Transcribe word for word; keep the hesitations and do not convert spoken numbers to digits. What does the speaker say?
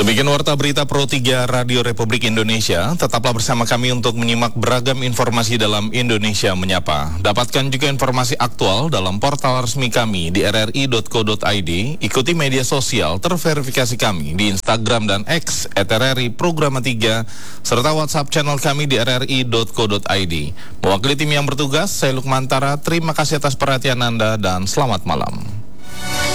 Demikian Warta Berita Pro tiga Radio Republik Indonesia. Tetaplah bersama kami untuk menyimak beragam informasi dalam Indonesia Menyapa. Dapatkan juga informasi aktual dalam portal resmi kami di r r i dot co dot i d. Ikuti media sosial terverifikasi kami di Instagram dan X et r r i Programa tiga, serta WhatsApp channel kami di r r i dot co dot i d. Mewakili tim yang bertugas, saya Lukmantara. Terima kasih atas perhatian Anda dan selamat malam.